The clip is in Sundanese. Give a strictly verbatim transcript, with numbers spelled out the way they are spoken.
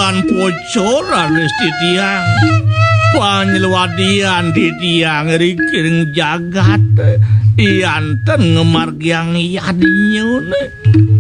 Bulan pocoran di tiang panyelwadian di tiang rikiring jagat ianten ngemargiang yadinyun